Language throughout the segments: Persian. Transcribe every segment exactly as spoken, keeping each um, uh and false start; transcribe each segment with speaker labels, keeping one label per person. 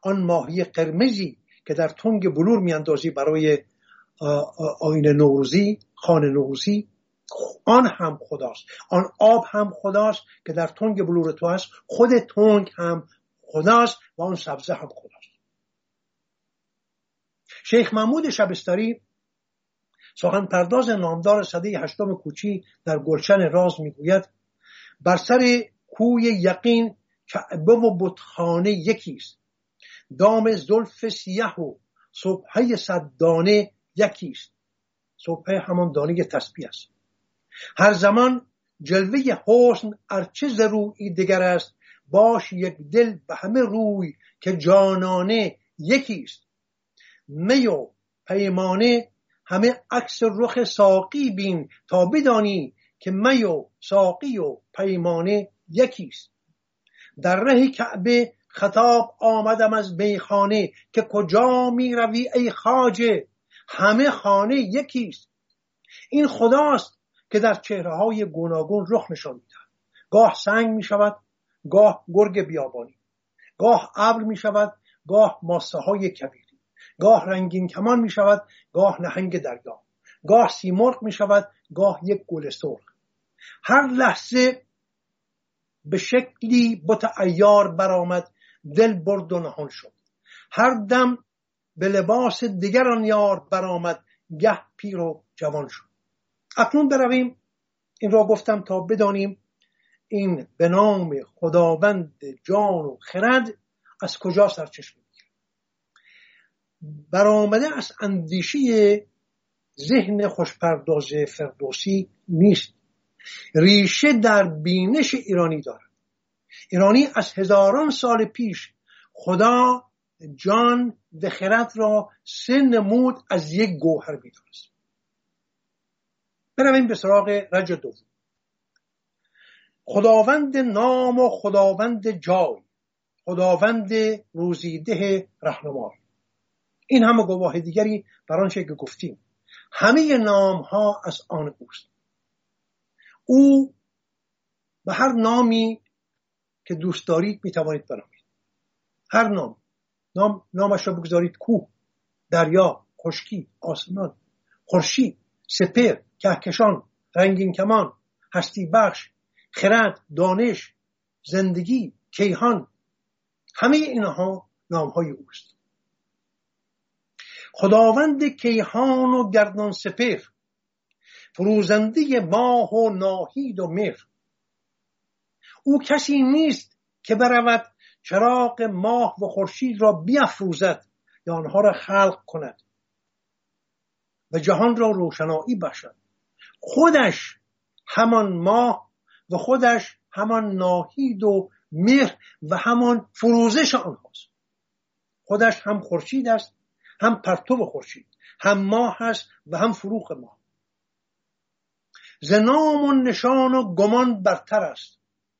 Speaker 1: آن ماهی قرمزی که در تنگ بلور میاندازی برای آیین نوروزی، خانه نوروزی، آن هم خداست. آن آب هم خداست که در تنگ بلور تو هست. خود تنگ هم خداست و آن سبزه هم خداست. شیخ محمود شبستری، سخن پرداز نامدار سده هشتم کوچی، در گلشن راز میگوید بر سر کوی یقین کعبه و بتخانه یکیست، دام زلف سیه و صبحه صد دانه یکیست. صبحه همان دانه تسبیح است. هر زمان جلوه حسن ارچه ز رویی دگر است، باش یک دل به همه روی که جانانه یکیست. می و پیمانه همه عکس رخ ساقی بین، تا بدانی که می و ساقی و پیمانه یکیست. در ره کعبه خطاب آمدم از میخانه، که کجا می روی ای خواجه همه خانه یکیست. این خداست که در چهره های گوناگون رخ نشان می‌دهد. گاه سنگ می شود، گاه گرگ بیابانی، گاه ابر می شود، گاه ماسه های کبیری، گاه رنگین کمان می شود، گاه نهنگ دریا، گاه سیمرغ می شود، گاه یک گل سرخ. هر لحظه به شکلی بت عیار برآمد، دل برد و نهان شد. هر دم به لباس دیگران یار برآمد، گه پیر و جوان شد. اکنون برویم، این را گفتم تا بدانیم این به نام خداوند جان و خرد از کجا سرچشمه می‌گیرد. برآمده از اندیشه ذهن خوشپرداز فردوسی نیست، ریشه در بینش ایرانی دارد. ایرانی از هزاران سال پیش خدا جان و خرد را سه نمود از یک گوهر می‌دانست. برویم به سراغ رج دوم. خداوند نام و خداوند جای، خداوند روزیده رهنمای. این همه گواه دیگری بر آنچه که گفتیم. همه نام ها از آن اوست. او به هر نامی که دوست دارید میتوانید بنامید. هر نام نام نامش را بگذارید: کوه، دریا، خشکی، آسمان، خورشید، سپهر، کهکشان، رنگین کمان، هستی بخش، خرد، دانش، زندگی، کیهان. همه اینها نامهای اوست. خداوند کیهان و گردان سپهر، فروزنده ماه و ناهید و مهر. او کسی نیست که برود چراغ ماه و خورشید را بیافروزد یا آنها را خلق کند و جهان را روشنایی بخشد. خودش همان ماه و خودش همان ناهید و مهر و همان فروزش آنهاست. خودش هم خورشید است، هم پرتو خورشید، هم ماه است و هم فروغ ماه. ز نام و نشان و گمان برتر است،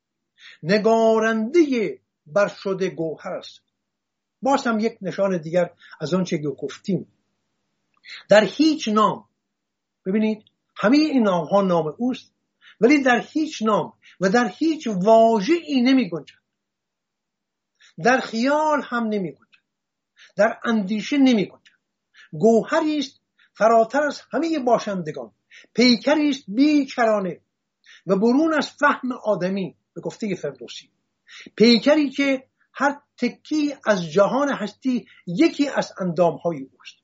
Speaker 1: نگارنده برشده گوهر است. باز هم یک نشان دیگر از آنچه که گفتیم. در هیچ نام، ببینید همه این نام ها نام اوست، ولی در هیچ نام و در هیچ واژه‌ای نمی گنجد. در خیال هم نمی گنجد، در اندیشه نمی گنجد. گوهری است فراتر از همه باشندگان، پیکری است بیکرانه و برون از فهم آدمی به گفته فردوسی. پیکری که هر تکی از جهان هستی یکی از اندامهای اوست.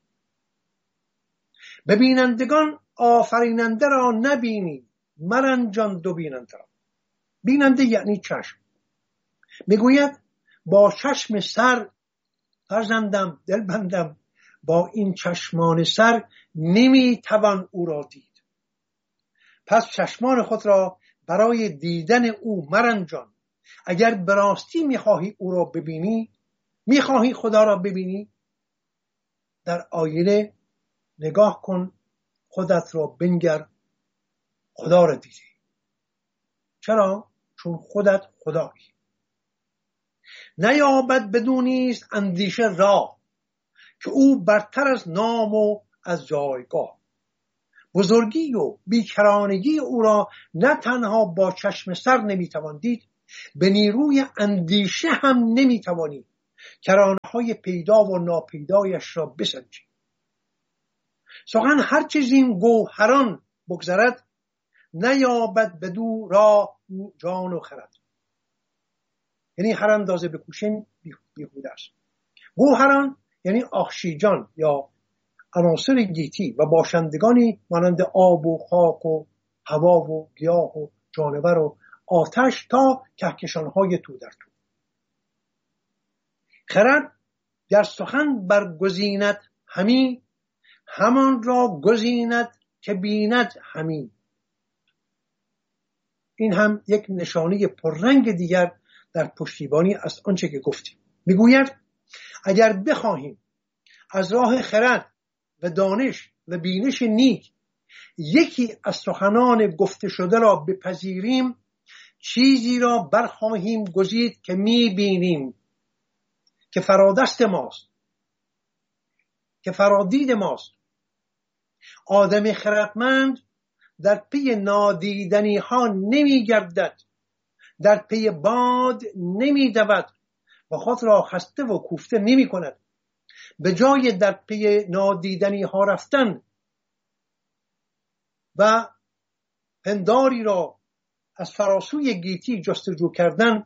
Speaker 1: ببینندگان آفریننده را نبینی، مرنجان دو بیننده را. بیننده یعنی چشم. میگوید با چشم سر فرزندم، دلبندم، با این چشمان سر نمیتوان او را دید. پس چشمان خود را برای دیدن او مرنجان. اگر به راستی میخواهی او را ببینی، میخواهی خدا را ببینی، در آینه نگاه کن، خودت را بنگر، خدا را دیدی. چرا؟ چون خودت خدایی. نیابد بدونیست اندیشه راه، که او برتر از نام و از جایگاه. بزرگی و بیکرانگی او را نه تنها با چشم سر نمیتوان دید، به نیروی اندیشه هم نمیتوانی کرانه‌های پیدا و ناپیدایش را بسنجید. سخن هر چه زین گوهران بگذرد، نیابد بدو را جان و خرد. یعنی هر اندازه بکوشیم بیهوده است. گوهران یعنی اخشیجان یا عناصر گیتی و باشندگانی مانند آب و خاک و هوا و گیاه و جانور و آتش تا کهکشان‌های تو در تو. خرد در سخن برگزیند همی، همان را گزیند که بیند همی. این هم یک نشانی پررنگ دیگر در پشتیبانی از آنچه که گفتیم. میگوید اگر بخواهیم از راه خرد و دانش و بینش نیک یکی از سخنان گفته شده را بپذیریم، چیزی را برخواهیم گزید که میبینیم که فرادست ماست، که فرادید ماست. آدم خردمند در پی نادیدنی ها نمی گردد، در پی باد نمی دود و خود را خسته و کوفته نمی کند. به جای در پی نادیدنی ها رفتن و پنداری را از فراسوی گیتی جستجو کردن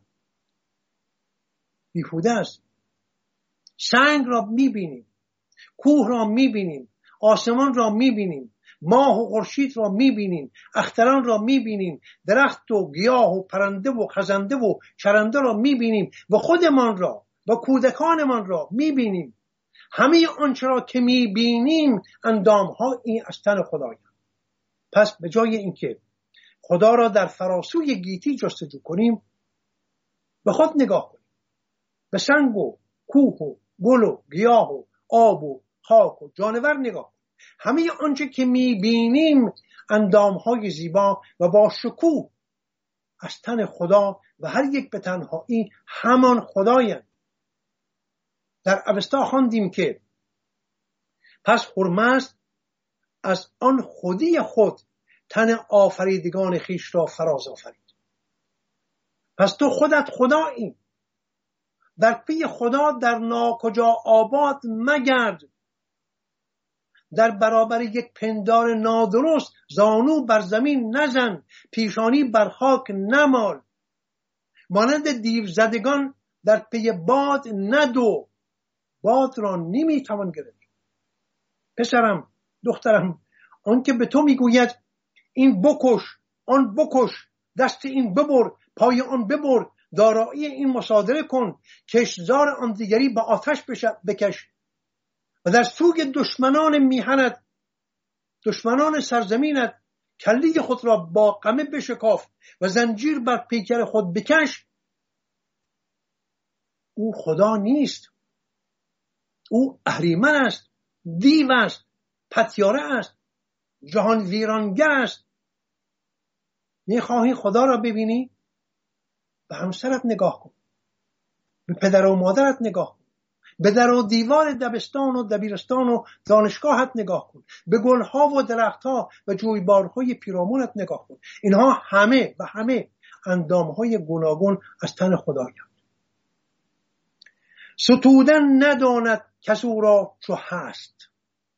Speaker 1: بیهوده است. سنگ را میبینیم، کوه را میبینیم، آسمان را میبینیم، ماه و خورشید را میبینیم، اختران را میبینیم، درخت و گیاه و پرنده و خزنده و چرنده را میبینیم و خودمان را و کودکانمان را میبینیم. همه آنچه را که میبینیم اندام‌ها این از تن خدایند. پس به جای اینکه خدا را در فراسوی گیتی جستجو کنیم، به خود نگاه کنیم، به سنگ و کوه و گل و گیاه و آب و خاک و جانور نگاه کنیم. همه آنچه که میبینیم اندام‌های زیبا و با شکوه از تن خدا و هر یک به تنهایی همان خدایند. در اوستا خواندیم که پس حرمست از آن خودی خود تن آفریدگان خیش را فراز آفرید. پس تو خودت خدایی، در پی خدا در ناکجا آباد مگرد، در برابر یک پندار نادرست زانو بر زمین نزن، پیشانی بر خاک نمال، مانند دیو زدگان در پی باد ندو، باد را نمیتوان گرفت. پسرم، دخترم، آن که به تو میگوید این بکش، آن بکش، دست این ببر، پای آن ببر، دارایی این مصادره کن، کشتزار آن دیگری به آتش بکش و در سوگ دشمنان میهنت، دشمنان سرزمینت، کله خود را با قمه بشکاف و زنجیر بر پیکر خود بکش. او خدا نیست، او اهریمن است، دیو است، پتیاره است، جهان ویرانگر است. میخواهی خدا را ببینی؟ به همسرت نگاه کن، به پدر و مادرت نگاه کن، به در و دیوار دبستان و دبیرستان و دانشگاهت نگاه کن، به گلها و درختها و جویبارهای پیرامونت نگاه کن. اینها همه و همه اندامهای گوناگون از تن خدایند. ستودن نداند کس او را چو هست،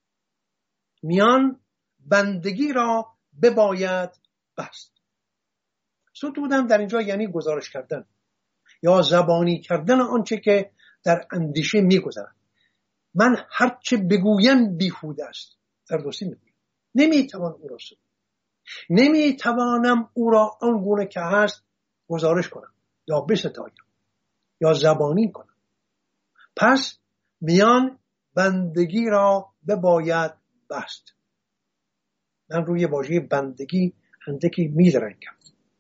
Speaker 1: میان بندگی را بباید بست. ستودن در اینجا یعنی گزارش کردن یا زبانی کردن آنچه که در اندیشه میگذرد. من هرچه بگویم بیهوده است. فردوسی میگوید نمیتوان او را ستود، نمیتوانم او را آنگونه که هست گزارش کنم یا بستایم یا زبانی کنم. پس میان بندگی را بباید بست. من روی واژه بندگی اندکی میدرنگم،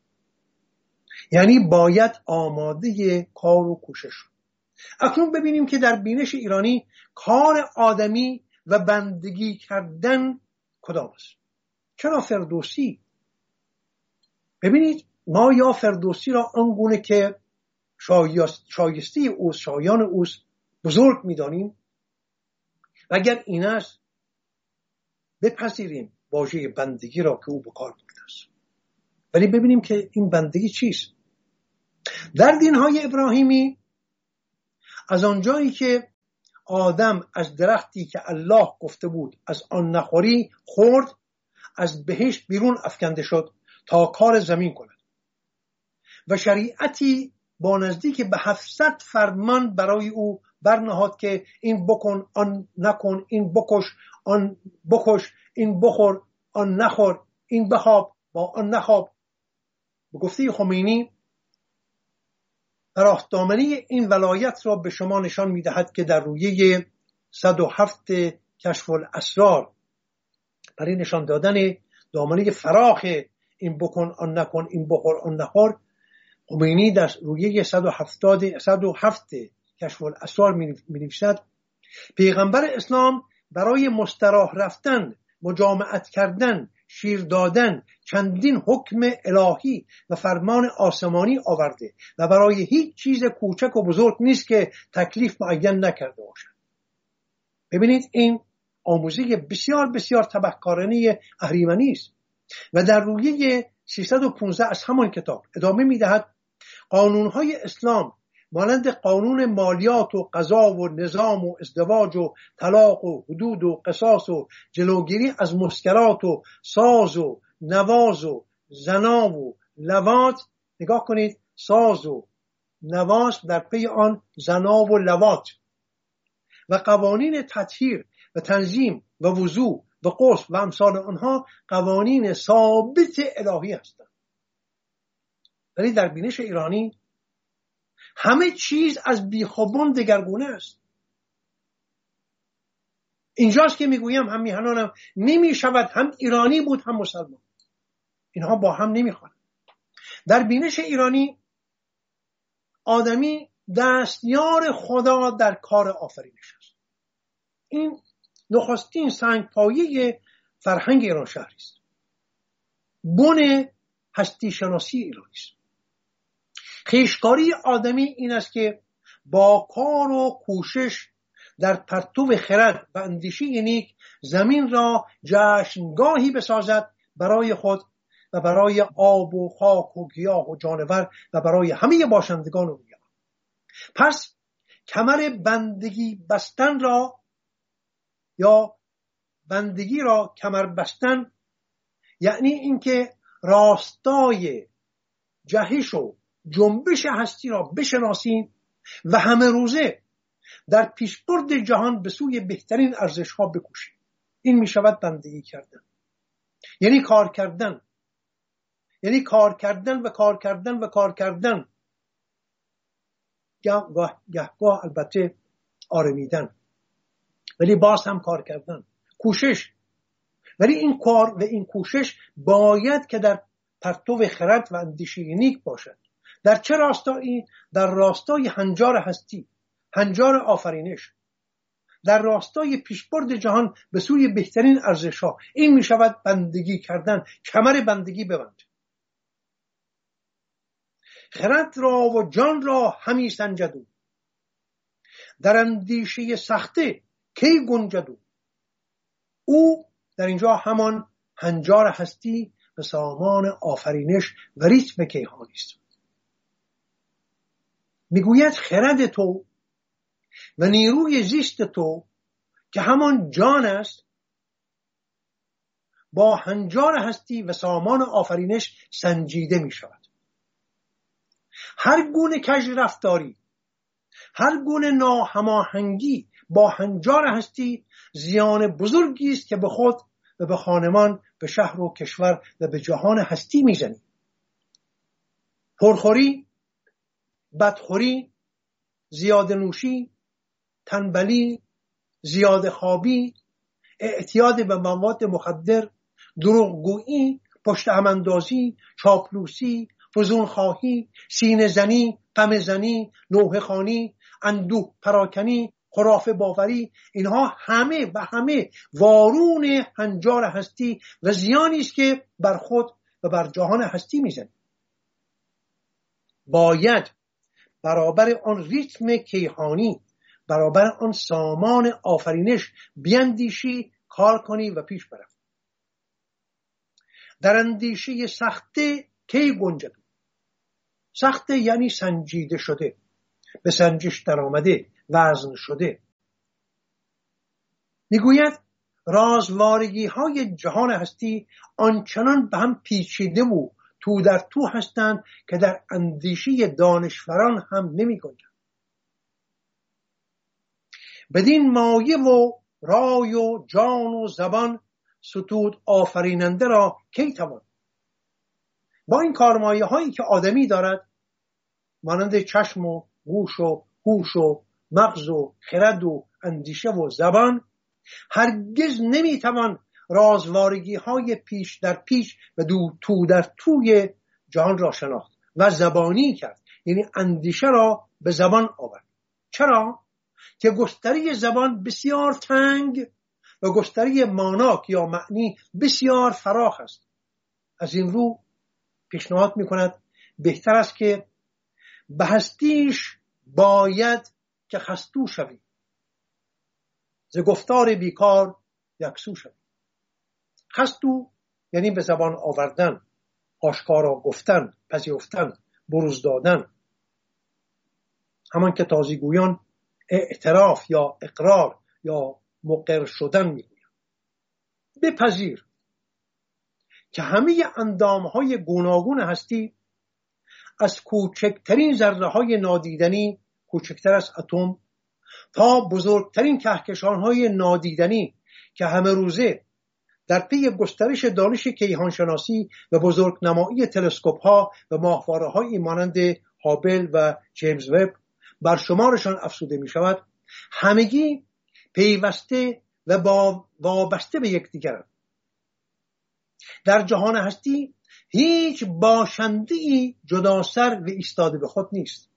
Speaker 1: یعنی باید آماده کار و کوشش. اکنون ببینیم که در بینش ایرانی کار آدمی و بندگی کردن کدام است. چرا فردوسی؟ ببینید ما یا فردوسی را آنگونه که شایسته اوست، شایان اوست بزرگ می‌دانیم و اگر این است بپذیریم واژه بندگی را که او به کار برده است. ولی ببینیم که این بندگی چیست. در دین‌های ابراهیمی از آنجایی که آدم از درختی که الله گفته بود از آن نخوری خورد، از بهشت بیرون افکنده شد تا کار زمین کند و شریعتی با نزدیک به هفتصد فرمان برای او برنهاد که این بکن، آن نکن، این بکش، آن بکش، این بخور، آن نخور، این بخواب، با آن نخواب. به گفته خمینی راه دامنی این ولایت را به شما نشان می‌دهد که در رویه صد و هفت کشف الاسرار برای نشان دادن دامنه فراخ این بکن، آن نکن، این بخور، آن نخور، خمینی در رویه صد و هفتاد صد و هفت کشف الاسرار می‌نویسد پیغمبر اسلام برای مستراح رفتن، مجامعت کردن، شیر دادن چندین حکم الهی و فرمان آسمانی آورده و برای هیچ چیز کوچک و بزرگ نیست که تکلیف معین نکرده باشد. ببینید این آموزه بسیار بسیار تبهکارانه اهریمنی است. و در رویه سیصد و پانزده از همان کتاب ادامه می‌دهد قانون‌های اسلام مانند قانون مالیات و قضا و نظام و ازدواج و طلاق و حدود و قصاص و جلوگیری از مسکرات و ساز و نواز و زنا و لواط، نگاه کنید، ساز و نواز در پی آن زنا و لواط، و قوانین تطهیر و تنظیم و وضو و غسل و امثال آنها قوانین ثابت الهی هستند. ولی در بینش ایرانی همه چیز از بیخوبان دگرگونه است. اینجاست که میگویم هم میهنانم نمی شود هم ایرانی بود هم مسلمان، اینها با هم نمیخوان. در بینش ایرانی آدمی دستیار خدا در کار آفرینش است. این نخستین سنگ پایه فرهنگ ایران شهری است، بن هستی شناسی ایرانی است. خویشکاری آدمی این است که با کار و کوشش در پرتو خرد و اندیشه نیک زمین را جشنگاهی بسازد برای خود و برای آب و خاک و گیاه و جانور و برای همه باشندگان و گیاه. پس کمر بندگی بستن را یا بندگی را کمر بستن یعنی اینکه راستای جهش و جنبش هستی را بشناسیم و همه روزه در پیشبرد جهان به سوی بهترین ارزش ها بکوشیم. این می شود بندگی کردن، یعنی کار کردن، یعنی کار کردن و کار کردن و کار کردن، گاه گاه البته آرمیدن، ولی باز هم کار کردن، کوشش. ولی این کار و این کوشش باید که در پرتو خرد و اندیشه نیک باشد. در چه راستایی؟ در راستای هنجار هستی، هنجار آفرینش، در راستای پیشبرد جهان به سوی بهترین ارزش ها. این می شود بندگی کردن. کمر بندگی ببند. خرد را و جان را همی سنجدو، در اندیشه سخته کی گنجدو. او در اینجا همان هنجار هستی و سامان آفرینش و ریتم کیهانی است. میگوید خرد تو و نیروی زیست تو که همان جان است با هنجار هستی و سامان آفرینش سنجیده می شود. هر گونه کج رفتاری، هر گونه ناهماهنگی با هنجار هستی زیان بزرگی است که به خود و به خانمان، به شهر و کشور و به جهان هستی میزنی. پرخوری، بدخوری، زیاده نوشی، تنبلی، زیاده خوابی، اعتیاد به مواد مخدر، دروغگویی، پشت هم اندازی، چاپلوسی، فزون خواهی، سینه زنی، غم زنی، نوحه خوانی، اندوه پراکنی، خرافه باوری، اینها همه و همه وارون هنجار هستی و زیانی است که بر خود و بر جهان هستی میزنی. باید برابر آن ریتم کیهانی، برابر آن سامان آفرینش بیندیشی، کار کنی و پیش بروی. در اندیشه سخته کی گنجد. سخته یعنی سنجیده شده، به سنجش در آمده، وزن شده. میگوید رازوارگی های جهان هستی آنچنان به هم پیچیده و تو در تو هستند که در اندیشه دانشوران هم نمی گنجند. بدین مایه و رای و جان و زبان ستود آفریننده را کی توان؟ با این کارمایه هایی که آدمی دارد، مانند چشم و گوش و هوش و مغز و خرد و اندیشه و زبان، هرگز نمیتوان رازوارگی های پیش در پیش و دو تو در توی جهان را شناخت و زبانی کرد، یعنی اندیشه را به زبان آورد. چرا؟ که گستری زبان بسیار تنگ و گستری ماناک یا معنی بسیار فراخ است. از این رو پیشنهاد میکند بهتر است که به هستیش باید که خستو شوی، ز گفتار بیکار یکسو شوی. خستو یعنی به زبان آوردن، آشکارا گفتن، پذیرفتن، بروز دادن. همان که تازیگویان اعتراف یا اقرار یا مقر شدن میگویند. بپذیر که همه اندامهای گوناگون هستی از کوچکترین ذره های نادیدنی، کوچکتر از اتم، تا بزرگترین کهکشانهای نادیدنی که همه روزه در پی گسترش دانش کیهانشناسی و بزرگنمایی تلسکوپ ها و ماهواره های مانند هابل و جیمز وب بر شمارشان افزوده می شود، همگی پیوسته و وابسته به یکدیگرند. در جهان هستی هیچ باشنده‌ای جدا سر و ایستاده به خود نیست.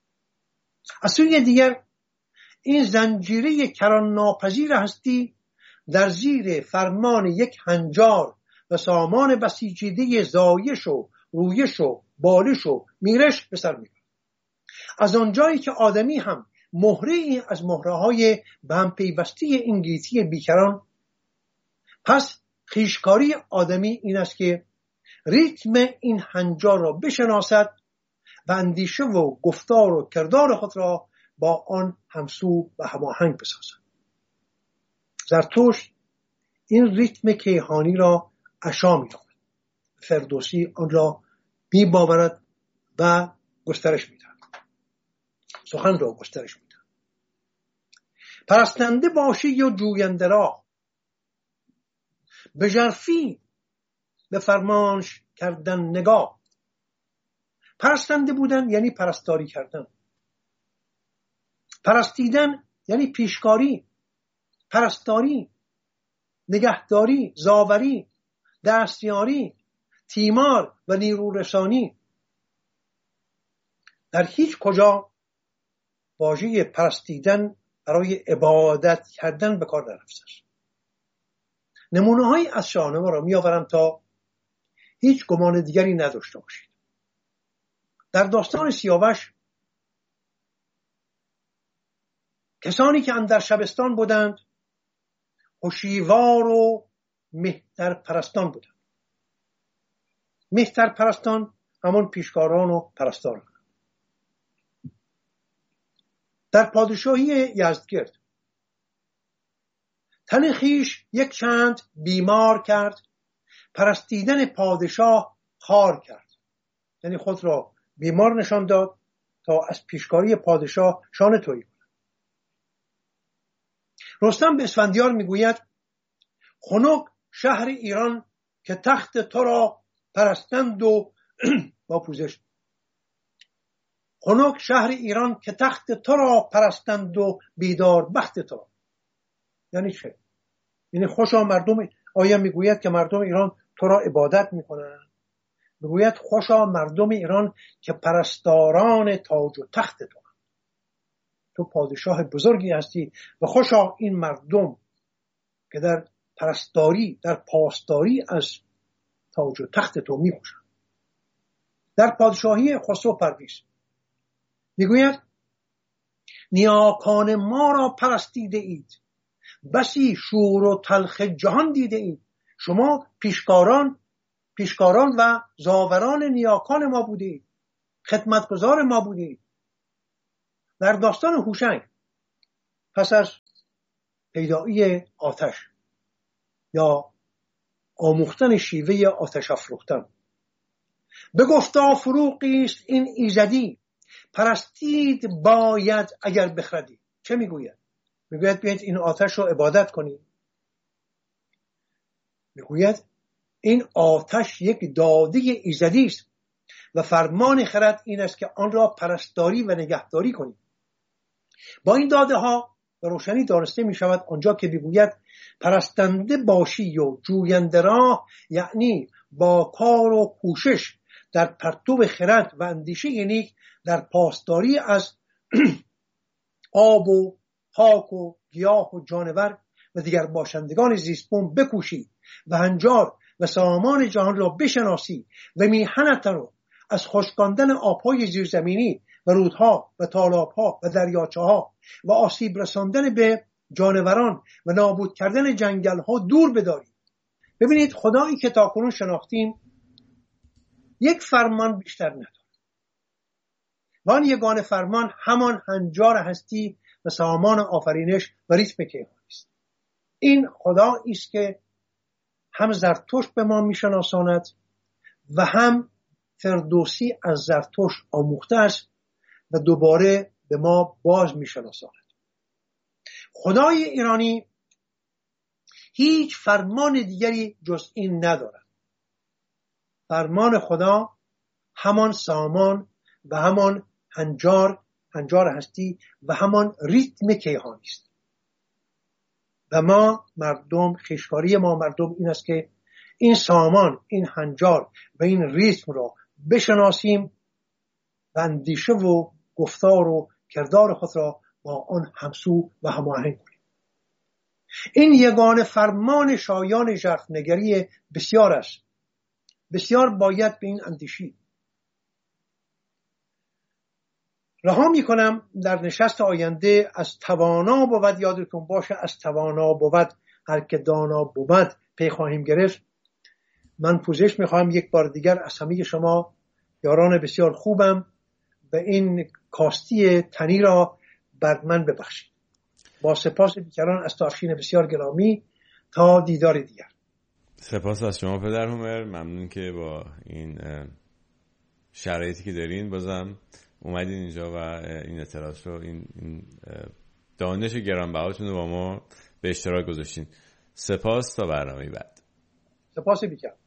Speaker 1: از سوی دیگر این زنجیره کران ناپذیر هستی در زیر فرمان یک هنجار و سامان بسیجیده زایش و رویش و بالش و میرش به سر میبرد. از آنجایی که آدمی هم مهره از مهره‌های به هم پیوسته این گیتی بیکران، پس خویشکاری آدمی این است که ریتم این هنجار را بشناسد و اندیشه و گفتار و کردار خود را با آن همسو و هماهنگ بسازد. زرتشت این ریتم کیهانی را عشا می‌داند. فردوسی آن را می‌باورد و گسترش می‌دهد. سخن را گسترش می‌دهد. پرستنده باشی یا جوینده را، به ژرفی به فرمانش کردن نگاه. پرستنده بودن یعنی پرستاری کردن. پرستیدن یعنی پیشکاری، پرستاری، نگهداری، زاوری، دستیاری، تیمار و نیرو رسانی. در هیچ کجا واژه پرستیدن برای عبادت کردن به کار نرفته است. نمونه های از شاهنامه را می آورم تا هیچ گمان دیگری نداشته باشید. در داستان سیاوش کسانی که اندر شبستان بودند هوشیوار و مهتر پرستان بودند. مهتر پرستان همون پیشکاران و پرستاران. در پادشاهی یزدگرد تن خویش یک چند بیمار کرد، پرستیدن پادشاه خوار کرد. یعنی خود را بیمار نشان داد تا از پیشکاری پادشاه شانه تویی کند. رستم به اسفندیار میگوید خنک شهر ایران که تخت تو را پرستند و با پوزش خنک شهر ایران که تخت تو را پرستند و بیدار بخت تو را. یعنی چه؟ یعنی خوشا مردم، آیا میگوید که مردم ایران تو را عبادت میکنند؟ میگوید خوشا مردم ایران که پرستاران تاج و تخت تو، تو پادشاه بزرگی هستی و خوشا این مردم که در پرستاری، در پاسداری از تاج و تخت تو میکوشند. در پادشاهی خسرو پرویز میگوید نیاکان ما را پرستیده اید، بسی شور و تلخ جهان دیده اید. شما پیشکاران پیشکاران و زاوران نیاکان ما بودید، خدمتگزار ما بودید. در داستان هوشنگ پس از پیدایی آتش یا آموختن شیوه آتش افروختن بگفتا فروغی است این ایزدی، پرستید باید اگر بخردی. چه میگوید؟ میگوید بیایید این آتش رو عبادت کنید. میگوید این آتش یک داده ایزدی است و فرمان خرد این است که آن را پرستاری و نگهداری کنید. با این داده ها به روشنی دانسته می شود آنجا که میگوید پرستنده باشی و جوینده راه، یعنی با کار و کوشش در پرتو خرد و اندیشه نیک در پاسداری از آب و خاک و گیاه و جانور و دیگر باشندگان زیستبوم بکوشی و هنجار و سامان جهان را بشناسی و میهنت را از خشکاندن آبهای زیرزمینی و رودها و تالابها و دریاچه ها و آسیب رساندن به جانوران و نابود کردن جنگل ها دور بداری. ببینید خدایی که تا کنون شناختیم یک فرمان بیشتر نداره و آن یگانه فرمان همان هنجار هستی و سامان آفرینش و ریتم کیهانی است. این خدایی است که هم زرتشت به ما میشناساند و هم فردوسی از زرتشت آموخته است و دوباره به ما باز میشناساند. خدای ایرانی هیچ فرمان دیگری جز این ندارد. فرمان خدا همان سامان و همان هنجار هنجار هستی و همان ریتم کیهانی است. و ما مردم، خویشکاری ما مردم این است که این سامان، این هنجار و این ریتم را بشناسیم و اندیشه و گفتار و کردار خود را با آن همسو و هماهنگ کنیم. این یگانه فرمان شایان ژرفنگری بسیار است. بسیار باید به این اندیشید. رها می کنم در نشست آینده از توانا بود، یادتون باشه از توانا بود هر که دانا بود پی خواهیم گرفت. من پوزش می خواهم یک بار دیگر از همه شما یاران بسیار خوبم و این کاستی تنی را بر من ببخشید. با سپاس بیکران از تأخیر بسیار گرامی، تا دیدار دیگر.
Speaker 2: سپاس از شما پدر هومر، ممنون که با این شرایطی که دارین بازم اومدین اینجا و این اطلاعات رو، این, این دانش گرانبهاتون رو با ما به اشتراک گذاشتین. سپاس تا برنامه بعد.
Speaker 1: سپاس بیکران.